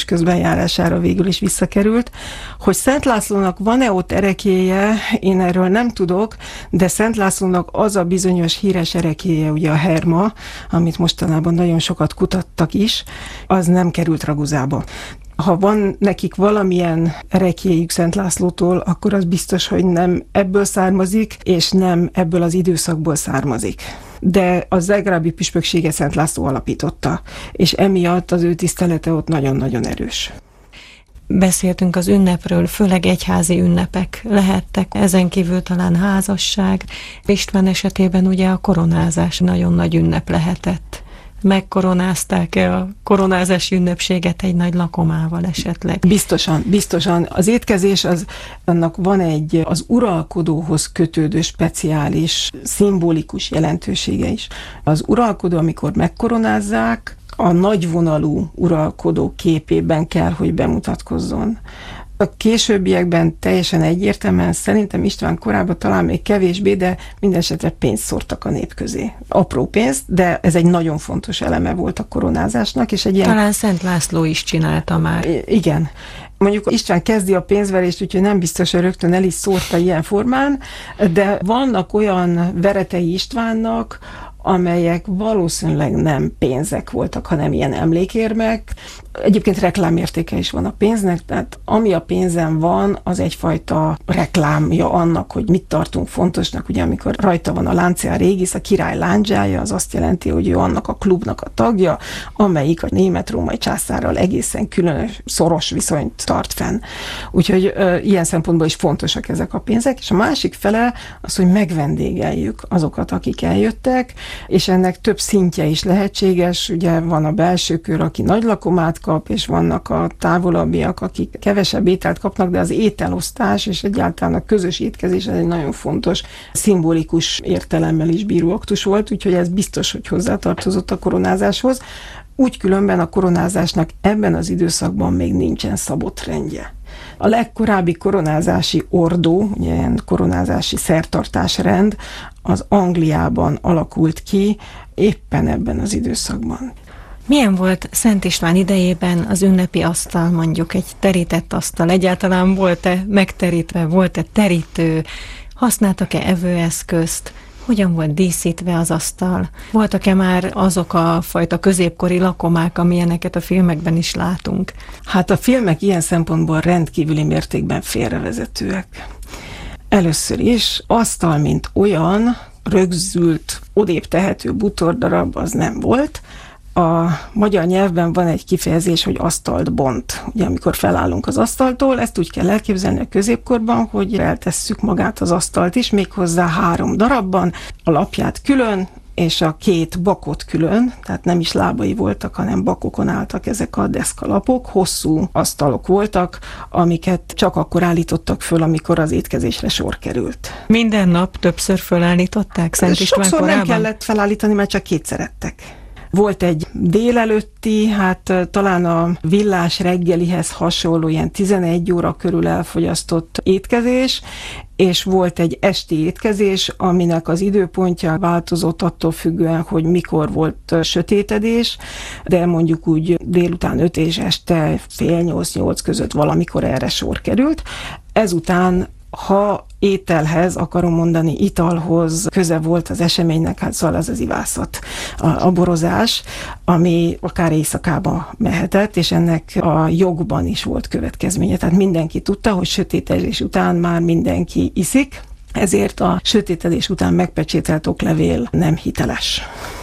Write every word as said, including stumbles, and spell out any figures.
közben járására végül is visszakerült. Hogy Szent Lászlónak van-e ott ereklyéje, én erről nem tudok, de Szent Lászlónak az a bizonyos híres ereklyéje, ugye a Herma, amit mostanában nagyon sokat kutattak is, az nem került Raguzába. Ha van nekik valamilyen ereklyéjük Szent Lászlótól, akkor az biztos, hogy nem ebből származik, és nem ebből az időszakból származik. De a zágrábi püspökséget Szent László alapította, és emiatt az ő tisztelete ott nagyon-nagyon erős. Beszéltünk az ünnepről, főleg egyházi ünnepek lehettek, ezen kívül talán házasság. István esetében ugye a koronázás nagyon nagy ünnep lehetett. Megkoronázták-e a koronázási ünnepséget egy nagy lakomával esetleg? Biztosan, biztosan. Az étkezés, az, annak van egy az uralkodóhoz kötődő speciális, szimbolikus jelentősége is. Az uralkodó, amikor megkoronázzák, a nagyvonalú uralkodó képében kell, hogy bemutatkozzon. A későbbiekben teljesen egyértelműen szerintem István korában talán még kevésbé, de minden esetre pénzt szórtak a nép közé. Apró pénzt, de ez egy nagyon fontos eleme volt a koronázásnak. És egy ilyen... Talán Szent László is csinálta már. Igen. Mondjuk István kezdi a pénzverést, úgyhogy nem biztos, hogy rögtön el is szórta ilyen formán, de vannak olyan veretei Istvánnak, amelyek valószínűleg nem pénzek voltak, hanem ilyen emlékérmek. Egyébként reklámértéke is van a pénznek, tehát ami a pénzen van, az egyfajta reklámja annak, hogy mit tartunk fontosnak. Ugye amikor rajta van a Lancia Regis, a király lándzsája, az azt jelenti, hogy ő annak a klubnak a tagja, amelyik a német-római császárral egészen különös, szoros viszonyt tart fenn. Úgyhogy ö, ilyen szempontból is fontosak ezek a pénzek, és a másik fele az, hogy megvendégeljük azokat, akik eljöttek, és ennek több szintje is lehetséges. Ugye van a belső kör, aki nagy lakomát kap, és vannak a távolabbiak, akik kevesebb ételt kapnak, de az ételosztás és egyáltalán a közös étkezés ez egy nagyon fontos, szimbolikus értelemmel is bíró aktus volt, úgyhogy ez biztos, hogy hozzátartozott a koronázáshoz. Úgy különben a koronázásnak ebben az időszakban még nincsen szabott rendje. A legkorábbi koronázási ordó, ugye ilyen koronázási szertartásrend, az Angliában alakult ki éppen ebben az időszakban. Milyen volt Szent István idejében az ünnepi asztal, mondjuk egy terített asztal? Egyáltalán volt-e megterítve, volt-e terítő? Használtak-e evőeszközt? Hogyan volt díszítve az asztal? Voltak-e már azok a fajta középkori lakomák, amilyeneket a filmekben is látunk? Hát a filmek ilyen szempontból rendkívüli mértékben félrevezetőek. Először is asztal, mint olyan, rögzült, odébb tehető bútordarab, az nem volt. A magyar nyelvben van egy kifejezés, hogy asztalt bont. Ugye amikor felállunk az asztaltól, ezt úgy kell elképzelni a középkorban, hogy eltesszük magát az asztalt is, méghozzá három darabban, a lapját külön, és a két bakot külön, tehát nem is lábai voltak, hanem bakokon álltak ezek a deszkalapok, hosszú asztalok voltak, amiket csak akkor állítottak föl, amikor az étkezésre sor került. Minden nap többször fölállították Szent István Sokszor korában? nem kellett felállítani, mert csak kétszer ettek. Volt egy délelőtti, hát talán a villás reggelihez hasonló, ilyen tizenegy óra körül elfogyasztott étkezés, és volt egy esti étkezés, aminek az időpontja változott attól függően, hogy mikor volt sötétedés, de mondjuk úgy délután öt és este fél nyolc-nyolc között valamikor erre sor került. Ezután, ha ételhez, akarom mondani, italhoz köze volt az eseménynek, hát szóval az az ivászat, a, a borozás, ami akár éjszakába mehetett, és ennek a jogban is volt következménye. Tehát mindenki tudta, hogy sötétedés után már mindenki iszik, ezért a sötétedés után megpecsételt oklevél nem hiteles.